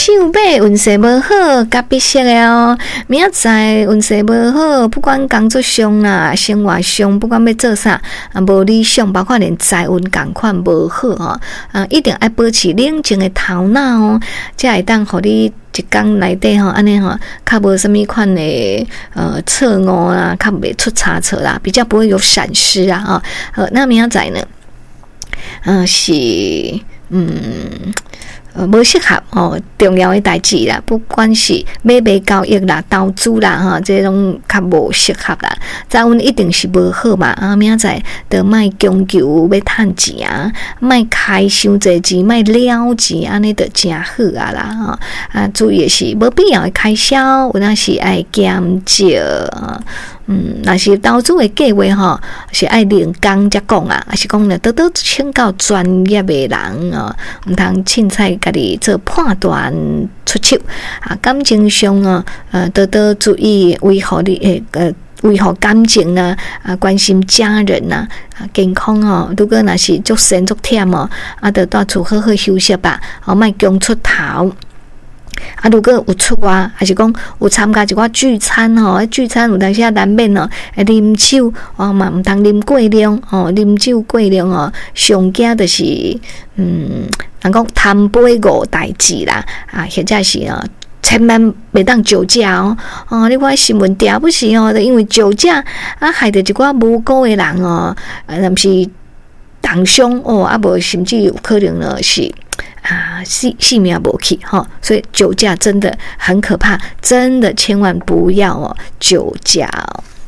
手尾运势无好，甲必识的哦。明仔载运势无好，不管工作上啦、生活上，不管要做啥，无理想，包括连财运共款无好哦。一定要保持冷静的头脑哦，才会当互你一天内底吼，安尼吼，较无什么款的错误啦，较袂出差错啦，比较不会有闪失啊哈。那明仔载呢，是无适合哦，重要的代志啦，不管是买卖交易啦、投资啦哈，这种较无适合啦。财运一定是无好嘛明仔载着莫强求要趁钱啊，莫开伤济钱，莫了钱，安尼着真好啦注意的是无必要的开销，有当时爱减少若是投资的计划吼，是爱练工才讲还是讲呢？多多请教专业的人毋通凊彩家己做判断出手感情上多多注意维护你维护感情啦关心家人啦健康如果若是足辛足忝就住厝好好休息吧莫强出头。如果有出外，还是讲有参加一寡聚餐聚餐有当时难免啉酒嘛毋通啉过量啉酒过量上惊就是人讲贪杯误代志啦或者是千万袂当酒驾你看新闻调不是就因为酒驾害得一寡无辜的人若是重伤无甚至有可能呢是性命无去所以酒驾真的很可怕，真的千万不要酒驾